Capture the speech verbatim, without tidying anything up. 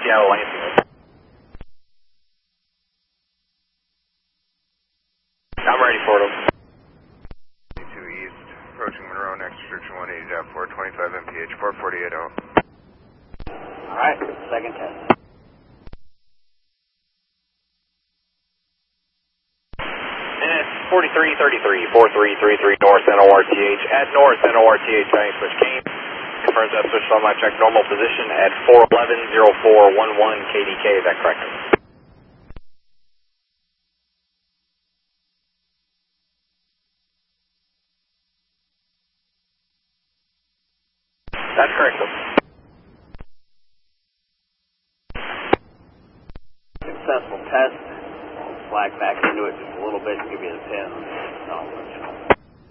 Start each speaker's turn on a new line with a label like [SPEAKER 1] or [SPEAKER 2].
[SPEAKER 1] Seattle Lansing. I'm ready for them.
[SPEAKER 2] two East, approaching Monroe, next restriction one eighty point four, twenty-five M P H, four forty-eight oh.
[SPEAKER 3] Alright, second test.
[SPEAKER 1] And forty-three thirty-three, four three three three North N O R T H. At North N O R T H, I switch Kane. Confirms that switched on my check normal position at four eleven oh four one one K D K. Is that correct? That's correct, sir.
[SPEAKER 3] Successful test. I'll flag back into it just a little bit and give you the pin. No,